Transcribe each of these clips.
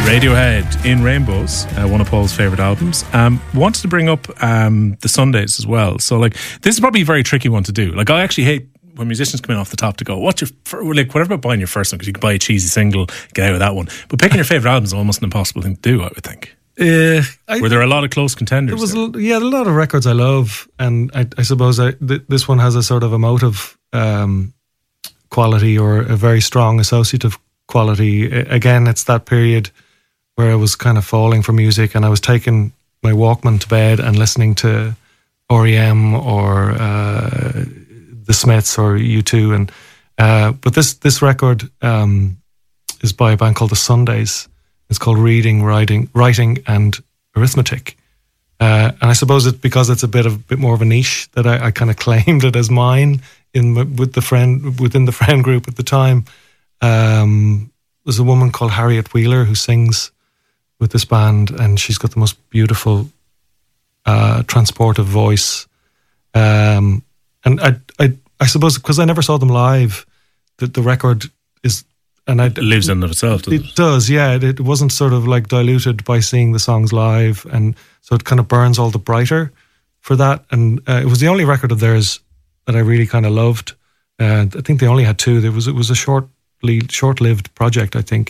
Radiohead in Rainbows, one of Paul's favourite albums. Wanted to bring up the Sundays as well. So, like, this is probably a very tricky one to do. Like, I actually hate when musicians come in off the top to go, what's your, like, whatever about buying your first one, because you can buy a cheesy single, get out of that one. But picking your favourite album is almost an impossible thing to do, I would think. Were there a lot of close contenders? There was a lot of records I love, and I suppose this one has a sort of emotive quality, or a very strong associative quality. Again, it's that period where I was kind of falling for music, and I was taking my Walkman to bed and listening to R.E.M. or The Smiths or U2, and but this record is by a band called The Sundays. It's called Reading, Writing and Arithmetic, and I suppose it's because it's a bit more of a niche that I kind of claimed it as mine within the friend group at the time. There's a woman called Harriet Wheeler who sings with this band, and she's got the most beautiful transportive voice, and I suppose because I never saw them live, the record is, and it lives in itself, doesn't it? It does, yeah. It wasn't sort of like diluted by seeing the songs live, and so it kind of burns all the brighter for that. And it was the only record of theirs that I really kind of loved. I think they only had two. It was a short-lived project, I think.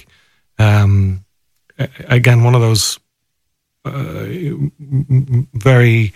Again, one of those very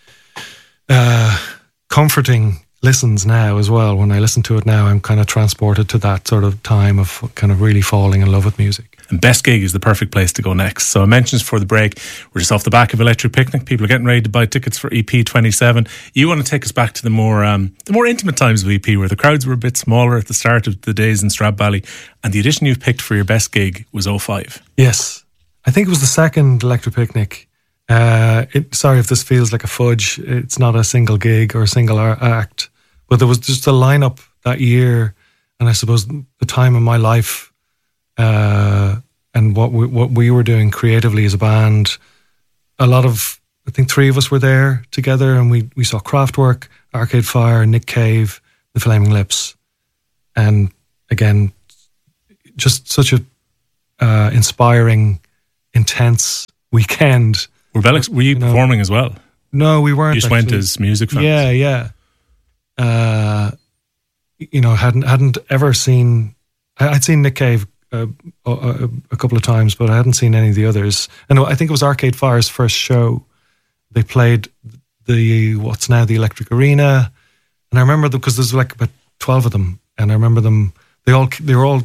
comforting listens now as well. When I listen to it now, I'm kind of transported to that sort of time of kind of really falling in love with music. And Best Gig is the perfect place to go next. So I mentioned before the break, we're just off the back of Electric Picnic. People are getting ready to buy tickets for EP 27. You want to take us back to the more intimate times of EP, where the crowds were a bit smaller at the start of the days in Stradbally, and the edition you've picked for your Best Gig was 05. Yes, I think it was the second Electric Picnic. Sorry if this feels like a fudge. It's not a single gig or a single act, but there was just a lineup that year, and I suppose the time in my life, and what we were doing creatively as a band. I think three of us were there together, and we saw Kraftwerk, Arcade Fire, Nick Cave, The Flaming Lips, and again, just such a inspiring, intense weekend. Were you performing as well? No, we weren't. You just went as music fans? Yeah. Hadn't ever seen... I'd seen Nick Cave a couple of times, but I hadn't seen any of the others. And I think it was Arcade Fire's first show. They played what's now the Electric Arena, and I remember because there's like about 12 of them, and I remember them. They were all,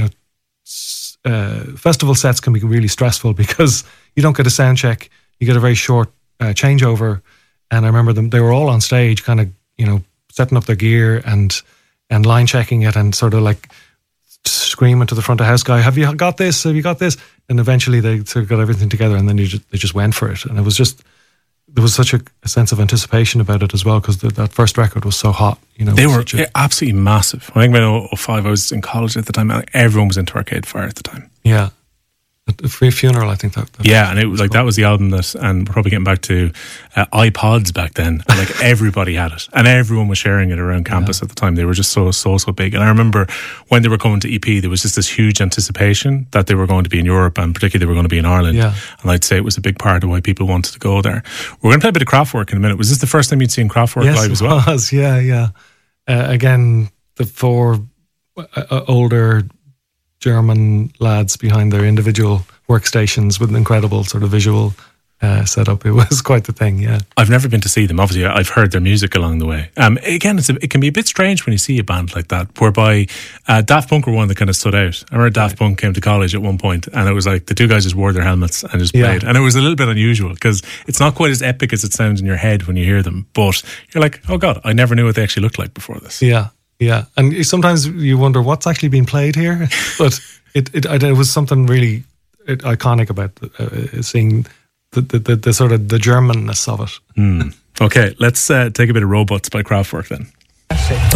festival sets can be really stressful because you don't get a sound check. You get a very short changeover, and I remember them. They were all on stage, kind of setting up their gear and line checking it, and sort of like screaming to the front of house guy, "Have you got this? Have you got this?" And eventually they sort of got everything together, and then they just went for it. And it was just, there was such a sense of anticipation about it as well, because that first record was so hot. They were absolutely massive. I think about 05, I was in college at the time, and everyone was into Arcade Fire at the time. Yeah. At Free Funeral, I think that and it was like, that was the album and we're probably getting back to iPods back then. And like everybody had it, and everyone was sharing it around campus at the time. They were just so big. And I remember when they were coming to EP, there was just this huge anticipation that they were going to be in Europe, and particularly they were going to be in Ireland. Yeah. And I'd say it was a big part of why people wanted to go there. We're going to play a bit of Kraftwerk in a minute. Was this the first time you'd seen Kraftwerk live as well? Yes, it was. Yeah. Again, the four older German lads behind their individual workstations with an incredible sort of visual setup. It was quite the thing, yeah. I've never been to see them. Obviously, I've heard their music along the way. Again, it can be a bit strange when you see a band like that, whereby Daft Punk were one that kind of stood out. I remember Daft Punk came to college at one point, and it was like the two guys just wore their helmets and just played. And it was a little bit unusual, because it's not quite as epic as it sounds in your head when you hear them, but you're like, oh God, I never knew what they actually looked like before this. Yeah, and sometimes you wonder what's actually being played here, but it was something really iconic about seeing the sort of the Germanness of it. Okay, let's take a bit of Robots by Kraftwerk then.